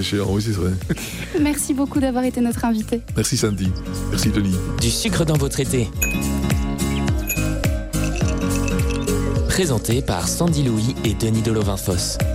J'ai enregistré. Merci beaucoup d'avoir été notre invité. Merci Sandy. Merci Denis. Du sucre dans votre été. Présenté par Sandy Louis et Denis Delovin-Fosse.